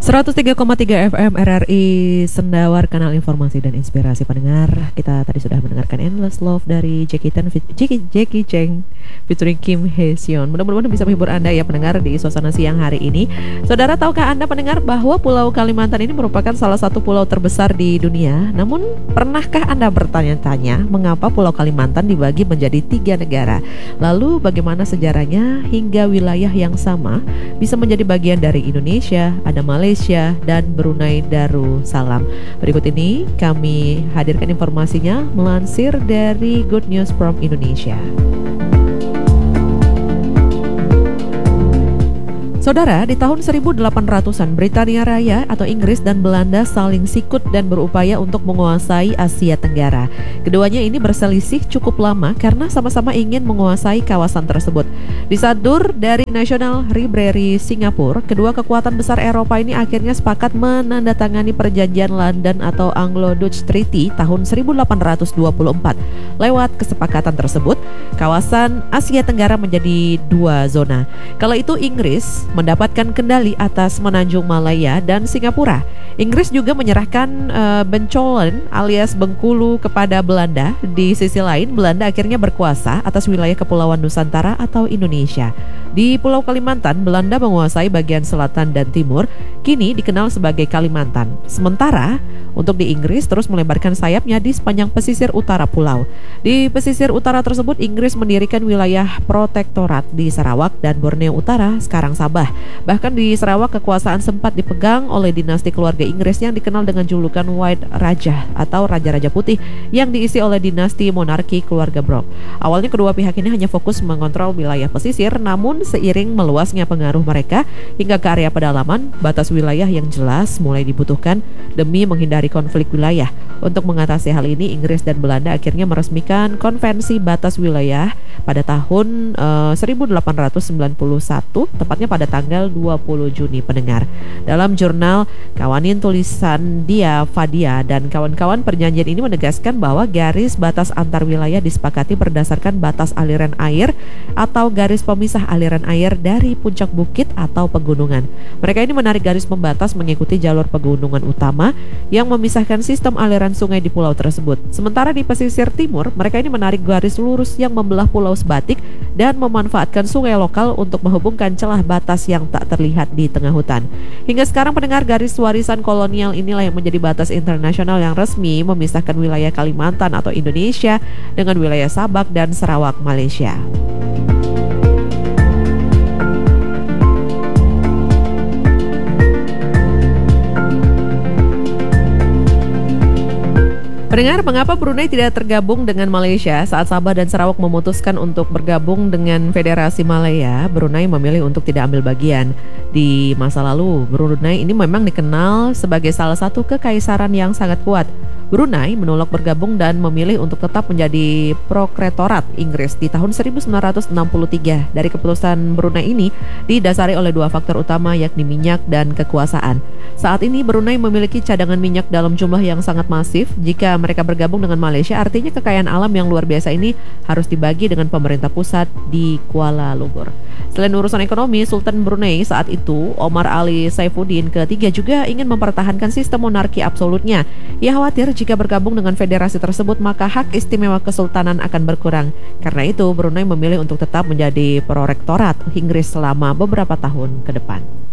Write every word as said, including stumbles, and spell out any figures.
seratus tiga koma tiga F M R R I Sendawar, kanal informasi dan inspirasi pendengar. Kita tadi sudah mendengarkan Endless Love dari Jackie Chan, Jackie, Jackie Chan featuring Kim Hye Seon. Mudah-mudahan bisa menghibur Anda ya pendengar di suasana siang hari ini. Saudara, tahukah Anda pendengar bahwa Pulau Kalimantan ini merupakan salah satu pulau terbesar di dunia? Namun pernahkah Anda bertanya-tanya mengapa Pulau Kalimantan dibagi menjadi tiga negara? Lalu bagaimana sejarahnya hingga wilayah yang sama bisa menjadi bagian dari Indonesia, ada Malaysia, dan Brunei Darussalam. Berikut ini kami hadirkan informasinya melansir dari Good News from Indonesia. Saudara, di tahun seribu delapan ratusan Britania Raya atau Inggris dan Belanda saling sikut dan berupaya untuk menguasai Asia Tenggara. Keduanya ini berselisih cukup lama karena sama-sama ingin menguasai kawasan tersebut. Disadur dari National Library Singapura, kedua kekuatan besar Eropa ini akhirnya sepakat menandatangani perjanjian London atau Anglo-Dutch Treaty tahun seribu delapan ratus dua puluh empat. Lewat kesepakatan tersebut, kawasan Asia Tenggara menjadi dua zona. Kala itu Inggris mendapatkan kendali atas Semenanjung Malaya dan Singapura. Inggris juga menyerahkan uh, Bencolen alias Bengkulu kepada Belanda. Di sisi lain, Belanda akhirnya berkuasa atas wilayah Kepulauan Nusantara atau Indonesia. Di Pulau Kalimantan, Belanda menguasai bagian selatan dan timur, kini dikenal sebagai Kalimantan. Sementara, untuk di Inggris terus melebarkan sayapnya di sepanjang pesisir utara pulau. Di pesisir utara tersebut, Inggris mendirikan wilayah protektorat di Sarawak dan Borneo Utara, sekarang Sabah. Bahkan di Sarawak, kekuasaan sempat dipegang oleh dinasti keluarga Inggris yang dikenal dengan julukan White Raja atau Raja-Raja Putih, yang diisi oleh dinasti monarki keluarga Brooke. Awalnya kedua pihak ini hanya fokus mengontrol wilayah pesisir, namun seiring meluasnya pengaruh mereka hingga ke area pedalaman, batas wilayah yang jelas mulai dibutuhkan demi menghindari konflik wilayah. Untuk mengatasi hal ini, Inggris dan Belanda akhirnya meresmikan Konvensi Batas Wilayah pada tahun uh, seribu delapan ratus sembilan puluh satu, tepatnya pada tanggal dua puluh Juni pendengar. Dalam jurnal Kawanin tulisan Dia Fadia dan kawan-kawan, perjanjian ini menegaskan bahwa garis batas antar wilayah disepakati berdasarkan batas aliran air atau garis pemisah aliran air dari puncak bukit atau pegunungan. Mereka ini menarik garis pembatas mengikuti jalur pegunungan utama yang memisahkan sistem aliran sungai di pulau tersebut. Sementara di pesisir timur, mereka ini menarik garis lurus yang membelah pulau sebatik dan memanfaatkan sungai lokal untuk menghubungkan celah batas yang tak terlihat di tengah hutan. Hingga sekarang pendengar, garis warisan kolonial inilah yang menjadi batas internasional yang resmi memisahkan wilayah Kalimantan atau Indonesia dengan wilayah Sabak dan Sarawak, Malaysia. Pendengar, mengapa Brunei tidak tergabung dengan Malaysia saat Sabah dan Sarawak memutuskan untuk bergabung dengan Federasi Malaya? Brunei memilih untuk tidak ambil bagian. Di masa lalu, Brunei ini memang dikenal sebagai salah satu kekaisaran yang sangat kuat. Brunei menolak bergabung dan memilih untuk tetap menjadi protektorat Inggris di tahun seribu sembilan ratus enam puluh tiga. Dari keputusan Brunei ini didasari oleh dua faktor utama, yakni minyak dan kekuasaan. Saat ini Brunei memiliki cadangan minyak dalam jumlah yang sangat masif. Jika mereka bergabung dengan Malaysia, artinya kekayaan alam yang luar biasa ini harus dibagi dengan pemerintah pusat di Kuala Lumpur. Selain urusan ekonomi, Sultan Brunei saat itu, Omar Ali Saifuddin ketiga, juga ingin mempertahankan sistem monarki absolutnya. Ia khawatir jika bergabung dengan federasi tersebut, maka hak istimewa kesultanan akan berkurang. Karena itu, Brunei memilih untuk tetap menjadi protektorat Inggris selama beberapa tahun ke depan.